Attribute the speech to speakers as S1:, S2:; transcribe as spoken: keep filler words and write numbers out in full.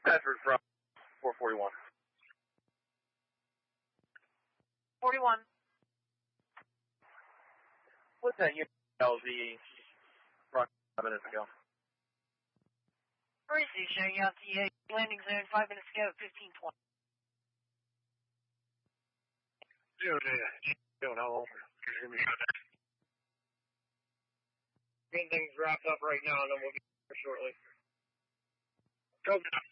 S1: Bedford from four forty-one.
S2: forty-one.
S1: What's that unit L Z approximately five minutes ago?
S2: Crazy, showing out the uh, landing zone five minutes ago, fifteen twenty.
S3: Dude, uh, don't know. You're going to be shut down. Getting things wrapped up right now, and then we'll be here shortly. Go down.